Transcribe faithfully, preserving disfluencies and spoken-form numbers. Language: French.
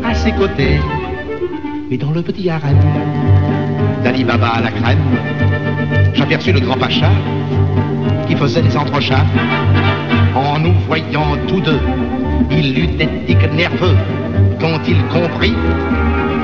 à ses côtés. Mais dans le petit harem d'Ali Baba à la crème, j'aperçus le grand pacha qui faisait des entrechats. En nous voyant tous deux, il eut des tics nerveux quand il comprit